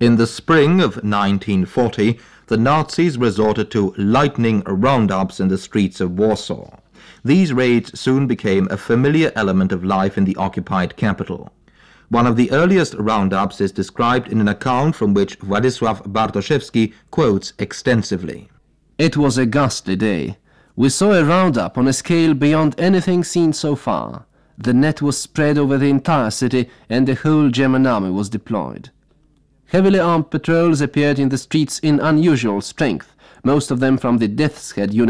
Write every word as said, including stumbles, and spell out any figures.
In the spring of nineteen forty, the Nazis resorted to lightning roundups in the streets of Warsaw. These raids soon became a familiar element of life in the occupied capital. One of the earliest roundups is described in an account from which Władysław Bartoszewski quotes extensively. It was a ghastly day. We saw a roundup on a scale beyond anything seen so far. The net was spread over the entire city and the whole German army was deployed. Heavily armed patrols appeared in the streets in unusual strength, most of them from the Death's Head unit.